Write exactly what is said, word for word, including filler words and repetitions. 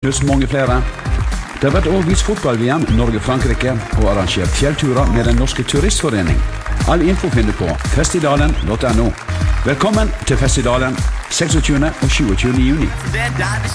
Pluss mange flere. Det har vært overvist fotball-V M Norge-Frankrike og arrangert fjellturer med den norske turistforening. All info finner på festidalen punktum no. Velkommen til Festidalen seksogtyvende og sjuogtyvende juni.